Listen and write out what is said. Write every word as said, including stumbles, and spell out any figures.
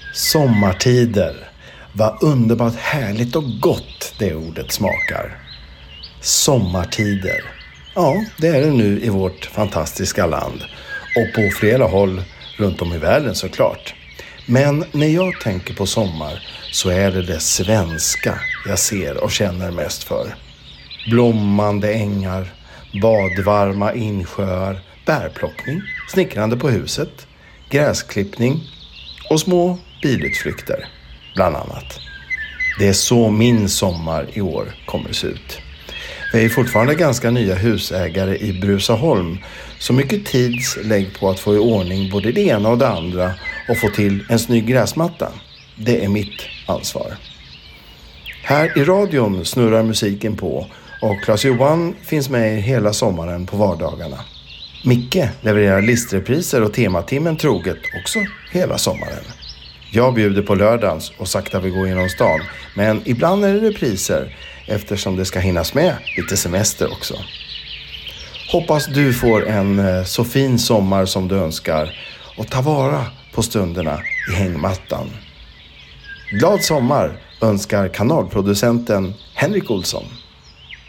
Sommartider. Vad underbart härligt och gott det ordet smakar. Sommartider. Ja, det är det nu i vårt fantastiska land. Och på flera håll runt om i världen såklart. Men när jag tänker på sommar så är det det svenska jag ser och känner mest för. Blommande ängar, badvarma insjöar, bärplockning, snickrande på huset, gräsklippning och små bilutflykter, bland annat. Det är så min sommar i år kommer se ut. Vi är fortfarande ganska nya husägare i Bruzaholm, så mycket tids lägg på att få i ordning både det ena och det andra och få till en snygg gräsmatta. Det är mitt ansvar. Här i radion snurrar musiken på och Claes-Johan finns med hela sommaren på vardagarna. Micke levererar listrepriser och tematimmen troget också hela sommaren. Jag bjuder på lördagens och sakta vi går genom stan, men ibland är det repriser eftersom det ska hinnas med lite semester också. Hoppas du får en så fin sommar som du önskar och ta vara på stunderna i hängmattan. Glad sommar önskar kanalproducenten Henrik Olsson.